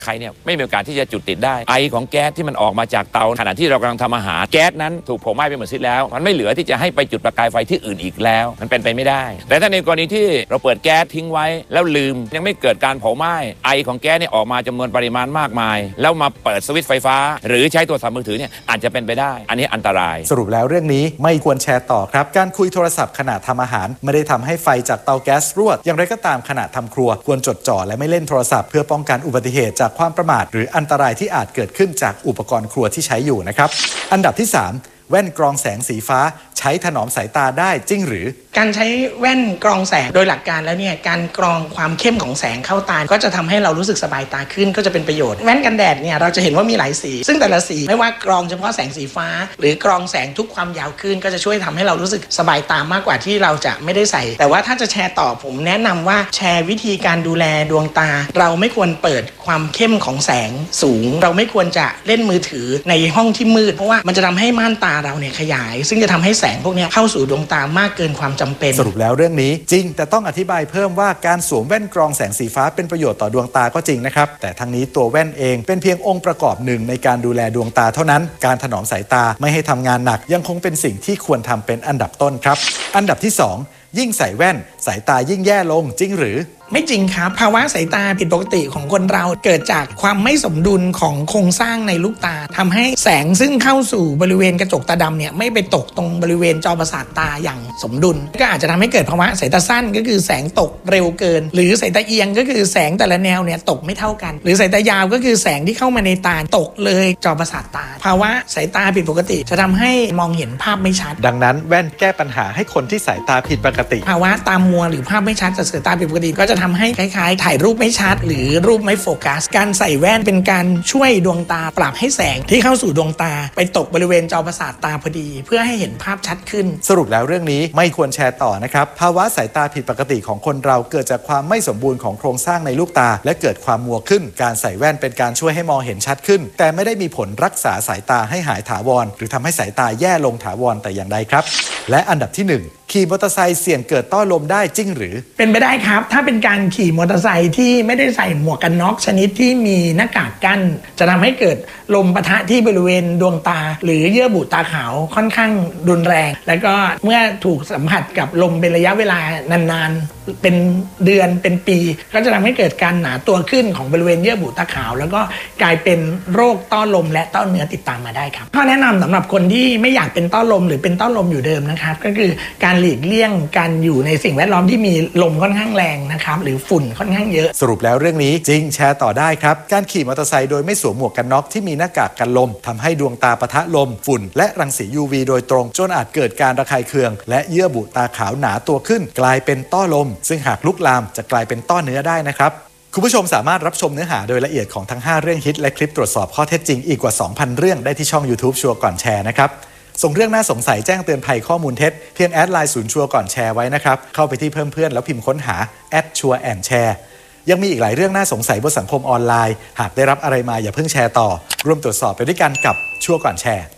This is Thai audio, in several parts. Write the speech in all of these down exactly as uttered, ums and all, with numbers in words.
ใครเนี่ยไม่มีโอกาสที่จะจุดติดได้ไอของแก๊สที่มันออกมาจากเตาขณะที่เรากำลังทำอาหารแก๊สนั้นถูกเผาไหม้ไปหมดสิ้นแล้วมันไม่เหลือที่จะให้ไปจุดประกายไฟที่อื่นอีกแล้วมันเป็นไปไม่ได้แต่ถ้าในกรณีที่เราเปิดแก๊สทิ้งไว้แล้วลืมยังไม่เกิดการเผาไหม้ไอของแก๊สเนี่ยออกมาจำนวนปริมาณมากมายแล้วมาเปิดสวิตช์ไฟฟ้าหรือใช้โทรศัพท์มือถือเนี่ยอาจจะเป็นไปได้อันนี้อันตรายสรุปแล้วเรื่องนี้ไม่ควรแชร์ต่อครับการคุยโทรศัพท์ขณะทำอาหารไม่ได้ทำให้ไฟจากเตาแก๊สรั่วอย่างไรก็ตามขณะทำครัวควรจดจ่อและไม่เล่นโทรศัพท์เพื่อป้องกันอุบัติเหตุจากความประมาทหรืออันตรายที่อาจเกิดขึ้นจากอุปกรณ์ครัวที่ใช้อยู่นะครับอันดับที่สามแว่นกรองแสงสีฟ้าใช้ถนอมสายตาได้จริงหรือการใช้แว่นกรองแสงโดยหลักการแล้วเนี่ยการกรองความเข้มของแสงเข้าตาก็จะทำให้เรารู้สึกสบายตาขึ้นก็จะเป็นประโยชน์แว่นกันแดดเนี่ยเราจะเห็นว่ามีหลายสีซึ่งแต่ละสีไม่ว่ากรองเฉพาะแสงสีฟ้าหรือกรองแสงทุกความยาวขึ้นก็จะช่วยทำให้เรารู้สึกสบายตามากกว่าที่เราจะไม่ได้ใส่แต่ว่าถ้าจะแชร์ต่อผมแนะนำว่าแชร์วิธีการดูแลดวงตาเราไม่ควรเปิดความเข้มของแสงสูงเราไม่ควรจะเล่นมือถือในห้องที่มืดเพราะว่ามันจะทำให้ม่านตาเราเนี่ยขยายซึ่งจะทำให้แสงพวกนี้เข้าสู่ดวงตามากเกินความจำเป็นสรุปแล้วเรื่องนี้จริงแต่ต้องอธิบายเพิ่มว่าการสวมแว่นกรองแสงสีฟ้าเป็นประโยชน์ต่อดวงตาก็จริงนะครับแต่ทั้งนี้ตัวแว่นเองเป็นเพียงองค์ประกอบหนึ่งในการดูแลดวงตาเท่านั้นการถนอมสายตาไม่ให้ทำงานหนักยังคงเป็นสิ่งที่ควรทำเป็นอันดับต้นครับอันดับที่สองยิ่งใส่แว่นสายตายิ่งแย่ลงจริงหรือไม่จริงครับภาวะสายตาผิดปกติของคนเราเกิดจากความไม่สมดุลของโครงสร้างในลูกตาทำให้แสงซึ่งเข้าสู่บริเวณกระจกตาดำเนี่ยไม่ไปตกตรงบริเวณจอประสาทตาอย่างสมดุลก็อาจจะทำให้เกิดภาวะสายตาสั้นก็คือแสงตกเร็วเกินหรือสายตาเอียงก็คือแสงแต่ละแนวเนี่ยตกไม่เท่ากันหรือสายตายาวก็คือแสงที่เข้ามาในตาตกเลยจอประสาทตาภาวะสายตาผิดปกติจะทำให้มองเห็นภาพไม่ชัดดังนั้นแว่นแก้ปัญหาให้คนที่สายตาผิดปกติภาวะตามัวหรือภาพไม่ชัดจากสายตาผิดปกติก็จะทำให้คล้ายๆถ่ายรูปไม่ชัดหรือรูปไม่โฟกัสการใส่แว่นเป็นการช่วยดวงตาปรับให้แสงที่เข้าสู่ดวงตาไปตกบริเวณจอประสาทตาพอดีเพื่อให้เห็นภาพชัดขึ้นสรุปแล้วเรื่องนี้ไม่ควรแชร์ต่อนะครับภาวะสายตาผิดปกติของคนเราเกิดจากความไม่สมบูรณ์ของโครงสร้างในลูกตาและเกิดความมัวขึ้นการใส่แว่นเป็นการช่วยให้มองเห็นชัดขึ้นแต่ไม่ได้มีผลรักษาสายตาให้หายถาวรหรือทำให้สายตาแย่ลงถาวรแต่อย่างใดครับและอันดับที่หนึ่งขี่มอเตอร์ไซค์เสี่ยงเกิดต้อลมได้จริงหรือเป็นไปได้ครับถ้าเป็นการขี่มอเตอร์ไซค์ที่ไม่ได้ใส่หมวกกันน็อกชนิดที่มีหน้ากากกั้นจะทำให้เกิดลมปะทะที่บริเวณดวงตาหรือเยื่อบุตาขาวค่อนข้างรุนแรงแล้วก็เมื่อถูกสัมผัสกับลมเป็นระยะเวลานานๆเป็นเดือนเป็นปีก็จะทำให้เกิดการหนาตัวขึ้นของบริเวณเยื่อบุตาขาวแล้วก็กลายเป็นโรคต้อลมและต้อเนื้อติดตามมาได้ครับข้อแนะนำสำหรับคนที่ไม่อยากเป็นต้อลมหรือเป็นต้อลมอยู่เดิมนะครับก็คือการหลีกเลี่ยงการอยู่ในสิ่งแวดล้อมที่มีลมค่อนข้างแรงนะครับหรือฝุ่นค่อนข้างเยอะสรุปแล้วเรื่องนี้จริงแชร์ต่อได้ครับการขี่มอเตอร์ไซค์โดยไม่สวมหมวกกันน็อกที่มีหน้ากากกันลมทำให้ดวงตาปะทะลมฝุ่นและรังสี ยู วี โดยตรงจนอาจเกิดการระคายเคืองและเยื่อบุตาขาวหนาตัวขึ้นกลายเป็นต้อลมซึ่งหากลุกลามจะกลายเป็นต้อเนื้อได้นะครับคุณผู้ชมสามารถรับชมเนื้อหาโดยละเอียดของทั้งห้าเรื่องฮิตและคลิปตรวจสอบข้อเท็จจริงอีกกว่า สองพัน เรื่องได้ที่ช่อง YouTube ชัวร์ก่อนแชร์นะครับส่งเรื่องน่าสงสัยแจ้งเตือนภัยข้อมูลเท็จเพียงแอดไลน์ศูนย์ชัวร์ก่อนแชร์ไว้นะครับเข้าไปที่เพิ่มเพื่อนแล้วพิมพ์ค้นหาแอดชัวร์แอนด์แชร์ยังมีอีกหลายเรื่องน่าสงสัยบนสังคมออนไลน์หากได้รับอะไรมาอย่าเพิ่งแชร์ต่อร่วมตรวจสอบไปด้วยกันกับชัวร์ก่อนแชร์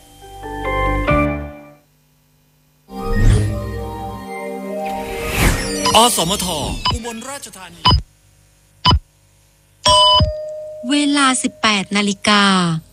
อสมทอุบลราชธานีเวลา สิบแปดนาฬิกา